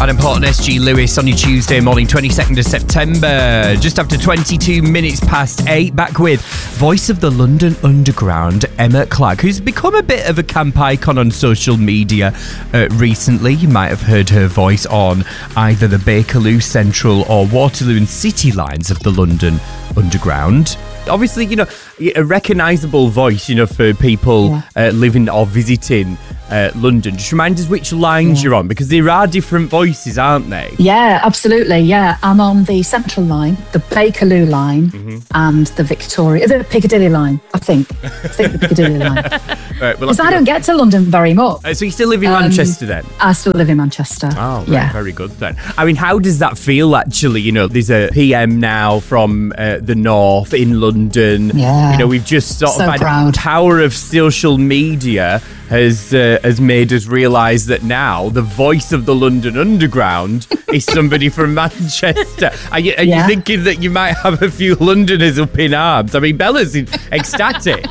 Adam Port and SG Lewis on your Tuesday morning, 22nd of September. Just after 22 minutes past 8, back with voice of the London Underground, Emma Clark, who's become a bit of a camp icon on social media recently. You might have heard her voice on either the Bakerloo Central or Waterloo and City lines of the London Underground. Obviously, you know, a recognisable voice, you know, for people living or visiting London. Just remind us which lines you're on, because there are different voices, aren't they? Yeah, absolutely. Yeah, I'm on the Central line, the Bakerloo line, and the Piccadilly line. I think the Piccadilly line. Because I don't get to London very much. So you still live in Manchester then? I still live in Manchester. Oh, very good then. I mean, how does that feel actually? You know, there's a PM now from the north in London. Yeah. You know, we've just sort so of had proud. the power of social media has made us realise that now the voice of the London Underground is somebody from Manchester. Are you thinking that you might have a few Londoners up in arms? I mean, Bella's ecstatic.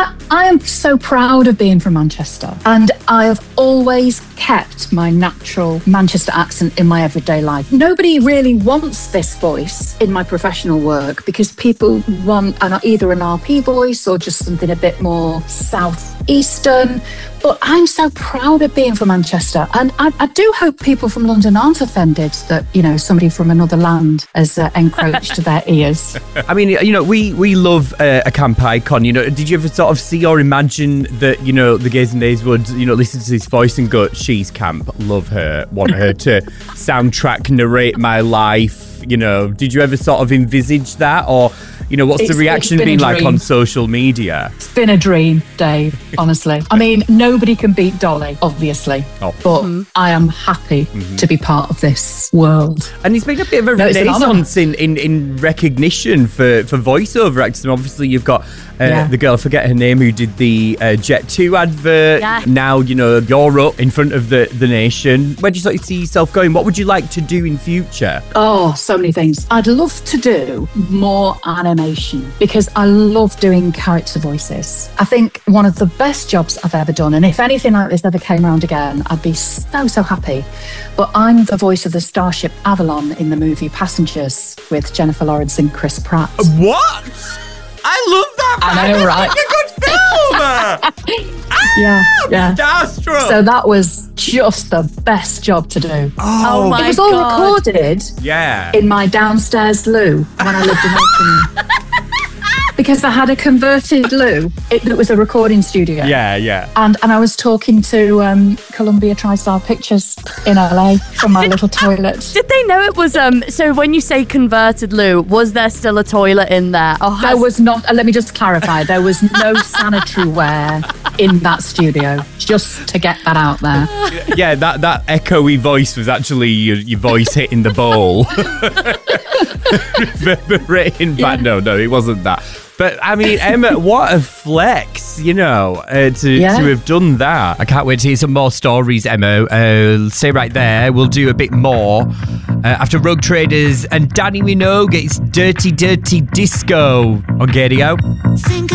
I am so proud of being from Manchester, and I have always kept my natural Manchester accent in my everyday life. Nobody really wants this voice in my professional work because people want either an RP voice or just something a bit more southeastern. But I'm so proud of being from Manchester, and I do hope people from London aren't offended that, you know, somebody from another land has encroached their ears. I mean, you know, we love a camp icon. You know, did you ever sort of see or imagine that, you know, the gays and nays would, you know, listen to this voice and go, she's camp, love her, want her to soundtrack narrate my life? You know, did you ever sort of envisage that, or, you know, what's the reaction been like on social media? It's been a dream, Dave, honestly. I mean, nobody can beat Dolly, obviously. But I am happy to be part of this world. And it's been a bit of a renaissance in recognition for voiceover actors. And obviously, you've got the girl, I forget her name, who did the Jet 2 advert. Yeah. Now, you know, you're up in front of the nation. Where do you sort of see yourself going? What would you like to do in future? Oh, so many things. I'd love to do more animation because I love doing character voices. I think one of the best jobs I've ever done, and if anything like this ever came around again, I'd be so happy. But I'm the voice of the Starship Avalon in the movie Passengers with Jennifer Lawrence and Chris Pratt. What? I love that. I know, right? Like a good film. Yeah. Starstruck. So that was just the best job to do. Oh my God. It was all recorded in my downstairs loo when I lived in Oakham. Because I had a converted loo. It was a recording studio. Yeah. And I was talking to Columbia TriStar Pictures in LA from my little toilet. Did they know it was, so when you say converted loo, was there still a toilet in there? There was not, let me just clarify, there was no sanitary ware in that studio, just to get that out there. Yeah, that echoey voice was actually your voice hitting the bowl. Reverberating back. No, it wasn't that. But, I mean, Emma, what a flex, you know, to have done that. I can't wait to hear some more stories, Emma. Stay right there. We'll do a bit more after Rogue Traders and Danny Minogue gets Dirty Dirty Disco on Gadio.